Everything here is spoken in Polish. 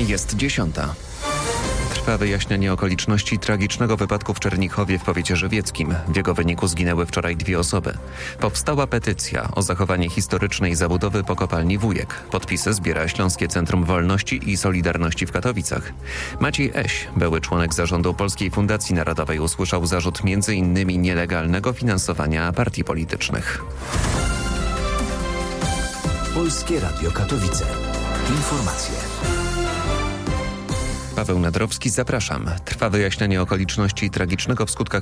Jest 10. Trwa wyjaśnianie okoliczności tragicznego wypadku w Czernichowie w powiecie żywieckim. W jego wyniku zginęły wczoraj 2 osoby. Powstała petycja o zachowanie historycznej zabudowy po kopalni Wujek. Podpisy zbiera Śląskie Centrum Wolności i Solidarności w Katowicach. Maciej Eś, były członek zarządu Polskiej Fundacji Narodowej, usłyszał zarzut m.in. nielegalnego finansowania partii politycznych. Polskie Radio Katowice. Informacje. Paweł Nadrowski, zapraszam. Trwa wyjaśnianie okoliczności tragicznego w skutkach